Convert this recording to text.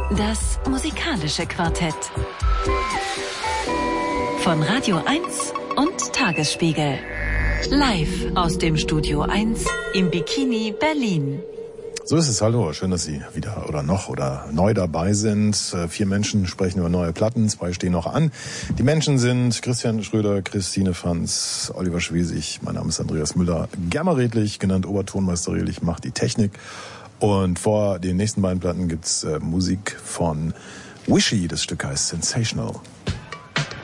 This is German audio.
Das musikalische Quartett. Von Radio 1 und Tagesspiegel. Live aus dem Studio 1 im Bikini Berlin. So ist es, hallo. Schön, dass Sie wieder oder neu dabei sind. 4 Menschen sprechen über neue Platten, 2 stehen noch an. Die Menschen sind Christian Schröder, Christine Franz, Oliver Schwesig. Mein Name ist Andreas Müller, Germer Redlich, genannt Obertonmeister Redlich, macht die Technik. Und vor den nächsten beiden Platten gibt's Musik von Wishy. Das Stück heißt Sensational.